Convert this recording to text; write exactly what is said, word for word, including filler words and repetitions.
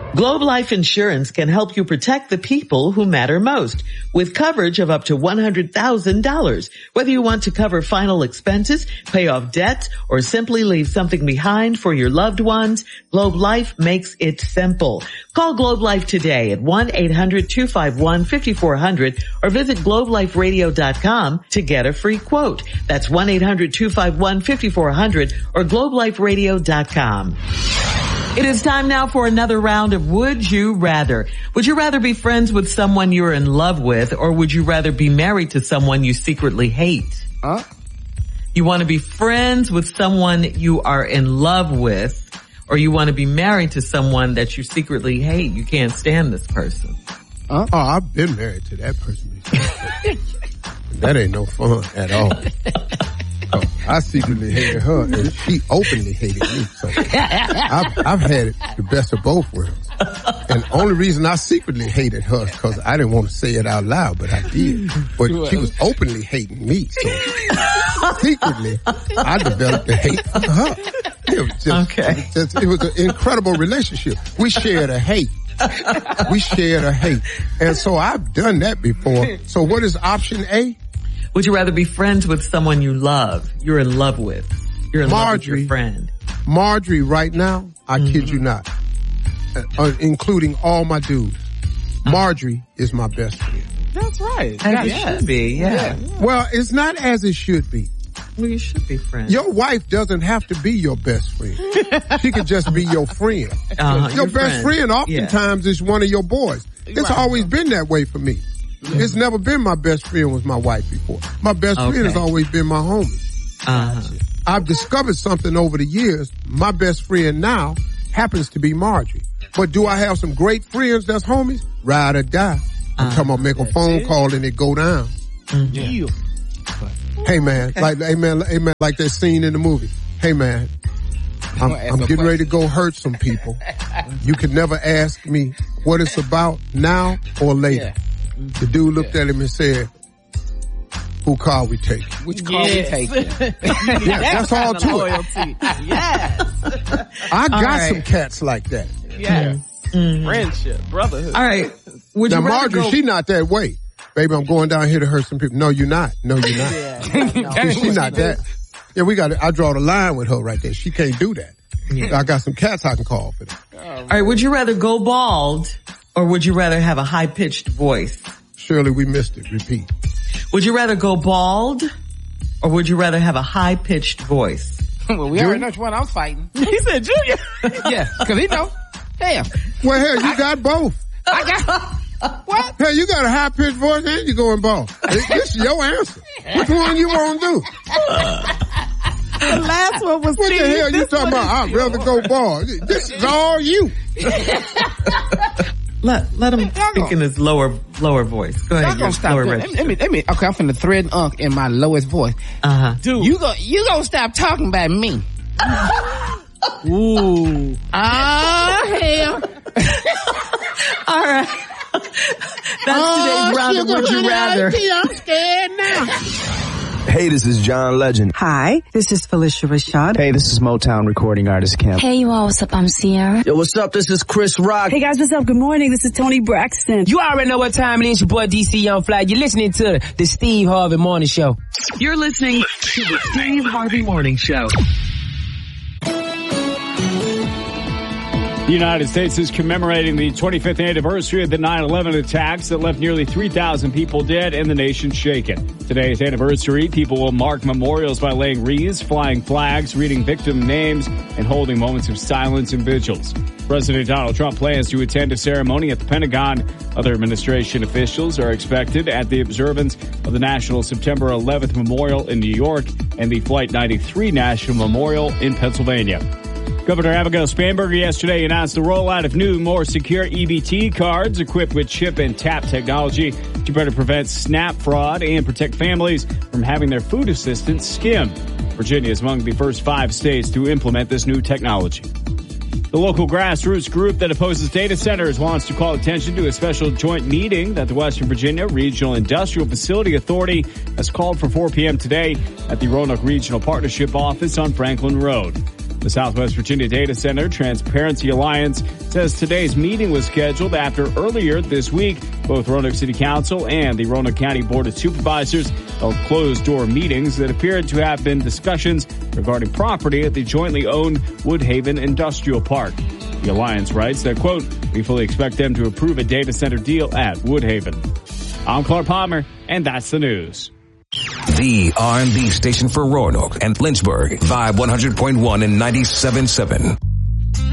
Globe Life Insurance can help you protect the people who matter most with coverage of up to one hundred thousand dollars. Whether you want to cover final expenses, pay off debt, or simply leave something behind for your loved ones, Globe Life makes it simple. Call Globe Life today at one eight hundred two five one five four zero zero or visit globe life radio dot com to get a free quote. That's one eight hundred two five one five four zero zero or globe life radio dot com. It is time now for another round of Would You Rather. Would you rather be friends with someone you're in love with, or would you rather be married to someone you secretly hate? Huh? You want to be friends with someone you are in love with, or you want to be married to someone that you secretly hate? You can't stand this person. Huh? Oh, I've been married to that person before. That ain't no fun at all. Oh, I secretly hated her, and she openly hated me. So I've, I've had it, the best of both worlds. And the only reason I secretly hated her is because I didn't want to say it out loud, but I did. But she was openly hating me. So secretly, I developed a hate for her. It was just, okay. it was, just, it was an incredible relationship. We shared a hate. We shared a hate. And so I've done that before. So what is option A? Would you rather be friends with someone you love, you're in love with? You're in Marjorie, love with your friend. Marjorie, right now, I mm-hmm. kid you not, uh, including all my dudes, Marjorie is my best friend. That's right. As it should be, yeah. yeah. Well, it's not as it should be. Well, you should be friends. Your wife doesn't have to be your best friend. She could just be your friend. Uh-huh, your, your best friend, friend oftentimes yeah. is one of your boys. It's right. always been that way for me. Mm-hmm. It's never been my best friend was my wife before. My best okay. friend has always been my homie. Uh-huh. I've discovered something over the years. My best friend now happens to be Marjorie. But do I have some great friends that's homies? Ride or die. I'm uh-huh. talking about make a phone call and it go down. Mm-hmm. Yeah. Hey man, like, hey man, hey man, like that scene in the movie. Hey man, I'm, I'm getting ready to go hurt some people. You can never ask me what it's about now or later. Yeah. The dude looked yeah. at him and said, who car we taking? Which car yes. we taking? Yeah, that's all to it. Yes. I got right. some cats like that. Yes. Mm-hmm. Friendship, brotherhood. All right. Would now, you Marjorie, go- she not that way. Baby, I'm going down here to hurt some people. No, you're not. No, you're not. Yeah. No, She's not that. Yeah, we got. I draw the line with her right there. She can't do that. Yeah. I got some cats I can call for that. Oh, all right. Would you rather go bald, or would you rather have a high-pitched voice? Shirley, we missed it. Repeat. Would you rather go bald, or would you rather have a high-pitched voice? Well, we Junior? already know which one I'm fighting. He said Junior. Yeah, because he know. Damn. Well, hell, you I, got both. I got... What? Hey, you got a high-pitched voice and you going bald. This is your answer. Which one you want to do? The last one was What Steve. the hell you talking about? I'd rather go bald. This is all you. Let let him speak in his lower lower voice. Go ahead. Gonna stop lower let, me, let me let me okay, I'm finna thread Unc in my lowest voice. Uh-huh. Dude. You go you gonna stop talking about me. Ooh. Ah, hell. All right. That's oh, today's round of Would You Rather. I'm scared now. Hey, this is John Legend. Hi, this is Felicia Rashad. Hey, this is Motown recording artist Kim. Hey, you all, what's up? I'm Sierra. Yo, what's up? This is Chris Rock. Hey, guys, what's up? Good morning. This is Toni Braxton. You already know what time it is. Your boy D C Young Fly. You're listening to the Steve Harvey Morning Show. You're listening to the Steve Harvey Morning Show. The United States is commemorating the twenty-fifth anniversary of the nine eleven attacks that left nearly three thousand people dead and the nation shaken. Today's anniversary, people will mark memorials by laying wreaths, flying flags, reading victim names, and holding moments of silence and vigils. President Donald Trump plans to attend a ceremony at the Pentagon. Other administration officials are expected at the observance of the National September eleventh Memorial in New York and the Flight ninety-three National Memorial in Pennsylvania. Governor Abigail Spanberger yesterday announced the rollout of new, more secure E B T cards equipped with chip and tap technology to better prevent SNAP fraud and protect families from having their food assistance skimmed. Virginia is among the first five states to implement this new technology. The local grassroots group that opposes data centers wants to call attention to a special joint meeting that the Western Virginia Regional Industrial Facility Authority has called for four p.m. today at the Roanoke Regional Partnership Office on Franklin Road. The Southwest Virginia Data Center Transparency Alliance says today's meeting was scheduled after earlier this week, both Roanoke City Council and the Roanoke County Board of Supervisors held closed-door meetings that appeared to have been discussions regarding property at the jointly owned Woodhaven Industrial Park. The Alliance writes that, quote, we fully expect them to approve a data center deal at Woodhaven. I'm Clark Palmer, and that's the news. The R and B station for Roanoke and Lynchburg, Vibe one hundred point one and ninety-seven point seven.